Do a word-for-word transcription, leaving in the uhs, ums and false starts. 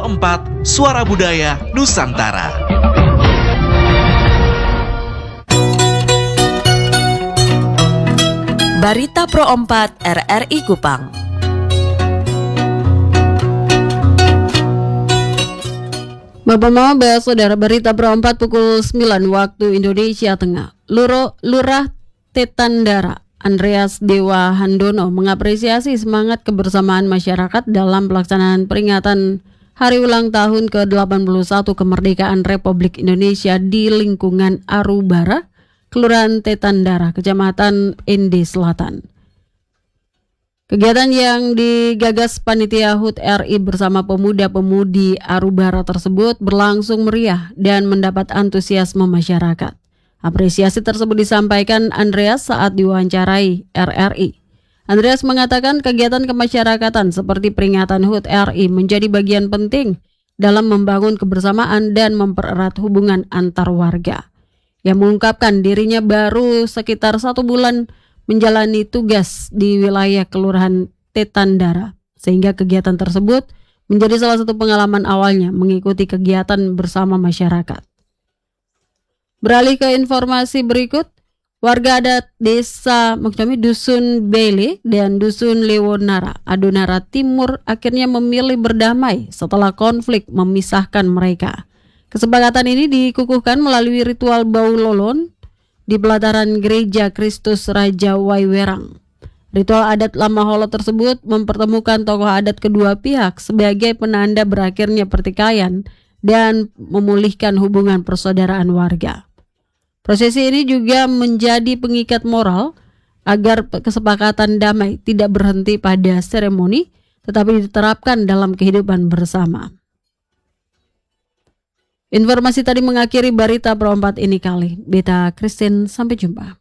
Pro empat, Suara Budaya Nusantara. Barita Pro empat R R I Kupang. Bapak-bapak, saudara, Barita Pro empat pukul sembilan waktu Indonesia Tengah. Luro, Lurah Tetandara Andreas Dewa Handono mengapresiasi semangat kebersamaan masyarakat dalam pelaksanaan peringatan Hari Ulang Tahun ke delapan puluh satu Kemerdekaan Republik Indonesia di lingkungan Arubara, Kelurahan Tetandara, Kecamatan Ende Selatan. Kegiatan yang digagas Panitia H U T R I bersama pemuda-pemudi Arubara tersebut berlangsung meriah dan mendapat antusiasme masyarakat. Apresiasi tersebut disampaikan Andreas saat diwawancarai R R I. Andreas mengatakan kegiatan kemasyarakatan seperti peringatan H U T R I menjadi bagian penting dalam membangun kebersamaan dan mempererat hubungan antar warga. Yang mengungkapkan dirinya baru sekitar satu bulan menjalani tugas di wilayah Kelurahan Tetandara, sehingga kegiatan tersebut menjadi salah satu pengalaman awalnya mengikuti kegiatan bersama masyarakat. Beralih ke informasi berikut, warga adat desa maksudnya Dusun Bele dan Dusun Lewonara, Adonara Timur akhirnya memilih berdamai setelah konflik memisahkan mereka. Kesepakatan ini dikukuhkan melalui ritual bau lolon di pelataran Gereja Kristus Raja Waiwerang. Ritual adat Lama Holo tersebut mempertemukan tokoh adat kedua pihak sebagai penanda berakhirnya pertikaian dan memulihkan hubungan persaudaraan warga. Prosesi ini juga menjadi pengikat moral agar kesepakatan damai tidak berhenti pada seremoni, tetapi diterapkan dalam kehidupan bersama. Informasi tadi mengakhiri Barita Pro empat ini kali. Beta Christine, sampai jumpa.